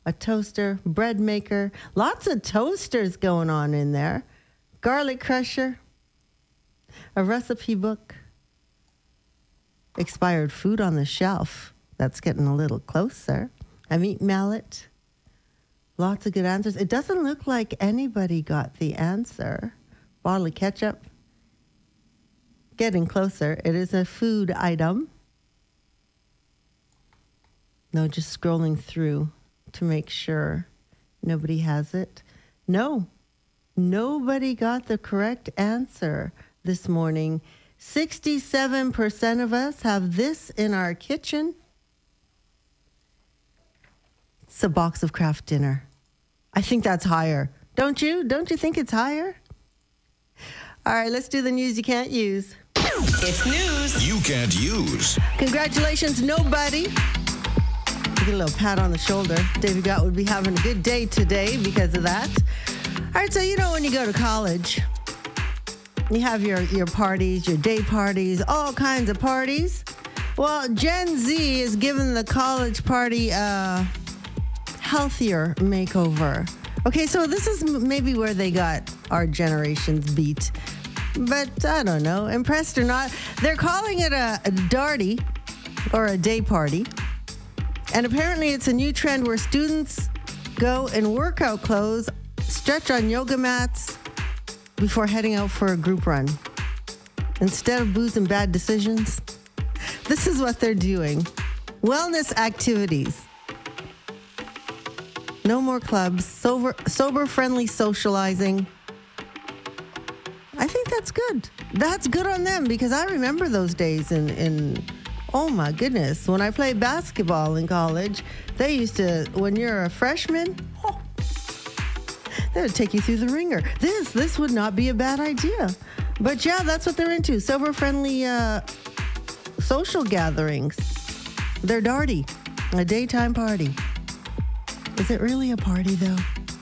a toaster, bread maker, lots of toasters going on in there, garlic crusher, a recipe book, expired food on the shelf. That's getting a little closer. A meat mallet. Lots of good answers. It doesn't look like anybody got the answer. Bottle of ketchup. Getting closer. It is a food item. No, just scrolling through to make sure nobody has it. No, nobody got the correct answer this morning. 67% of us have this in our kitchen. It's a box of Kraft Dinner. I think that's higher. Don't you? Don't you think it's higher? All right, let's do the news you can't use. It's news you can't use. Congratulations, nobody. Get a little pat on the shoulder. David Gott would be having a good day today because of that. All right, so you know when you go to college, you have your parties, your day parties, all kinds of parties. Well, Gen Z is giving the college party a healthier makeover. Okay, so this is maybe where they got our generation's beat. But I don't know, impressed or not, they're calling it a darty or a day party. And apparently it's a new trend where students go in workout clothes, stretch on yoga mats before heading out for a group run. Instead of booze and bad decisions, this is what they're doing. Wellness activities. No more clubs, sober-friendly socializing. I think that's good. That's good on them because I remember those days in oh my goodness, when I played basketball in college, they used to, when you're a freshman, they would take you through the ringer. This would not be a bad idea. But yeah, that's what they're into. Sober-friendly social gatherings. They're darty. A daytime party. Is it really a party though?